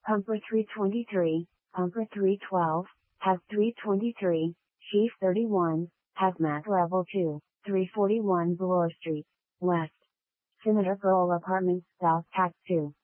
Pumper 323, Pumper 312, Have 323, Chief 31, Hazmat Level 2, 341 Bloor Street, West. Senator Pearl Apartments, South Tact 2.